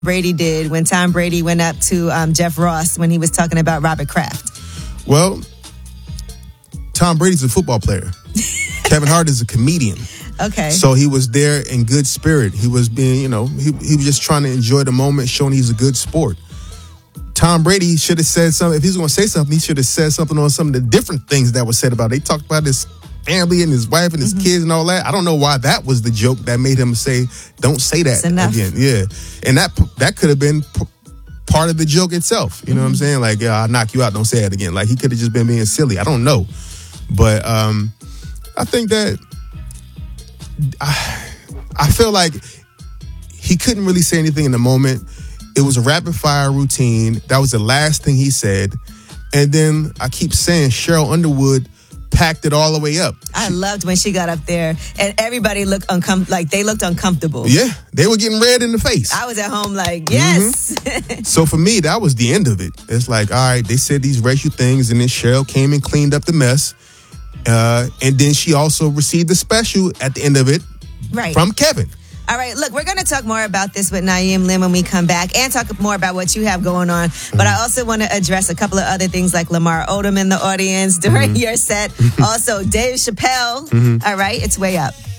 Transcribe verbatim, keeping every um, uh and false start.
Brady did when Tom Brady went up to um, Jeff Ross when he was talking about Robert Kraft? Well, Tom Brady's a football player. Kevin Hart is a comedian. Okay. So he was there in good spirit. He was being, you know, he, he was just trying to enjoy the moment, showing he's a good sport. Tom Brady should have said something. If he's going to say something, he should have said something on some of the different things that were said about it. They talked about his family and his wife and his mm-hmm. kids and all that. I don't know why that was the joke that made him say, don't say that again. Yeah. And that that could have been p- part of the joke itself. You know mm-hmm. what I'm saying? Like, yeah, I'll knock you out. Don't say that again. Like, he could have just been being silly. I don't know. But um, I think that I, I feel like he couldn't really say anything in the moment. It was a rapid fire routine. That was the last thing he said. And then I keep saying Cheryl Underwood packed it all the way up. I loved when she got up there and everybody looked uncom- like they looked uncomfortable. Yeah, they were getting red in the face. I was at home like, yes. Mm-hmm. So for me, that was the end of it. It's like, all right, they said these racial things and then Cheryl came and cleaned up the mess. Uh, and then she also received the special at the end of it right. from Kevin. All right, look, we're going to talk more about this with Naeem Lim when we come back and talk more about what you have going on. Mm-hmm. But I also want to address a couple of other things like Lamar Odom in the audience during mm-hmm. your set. Also, Dave Chappelle. Mm-hmm. All right, it's way up.